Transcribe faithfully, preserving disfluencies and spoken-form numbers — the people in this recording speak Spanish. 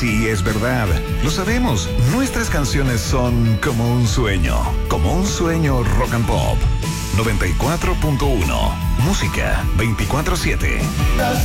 sí, es verdad. Lo sabemos. Nuestras canciones son como un sueño. Como un sueño rock and pop. noventa y cuatro punto uno. Música veinticuatro siete.